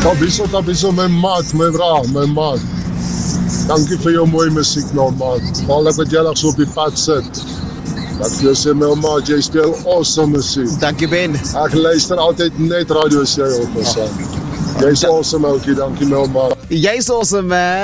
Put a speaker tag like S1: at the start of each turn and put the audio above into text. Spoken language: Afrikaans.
S1: Tabiso, my maat, my maat. Dankie vir jou mooi musiek, nou maat. Val ek met jou so op die pad sit. Dat jy sê, my maat, jy speel awesome musiek.
S2: Dankie Ben.
S1: Ek luister altyd net radio as jy op is. Jy's awesome, oukie, dankie my maat.
S2: Jy's awesome man.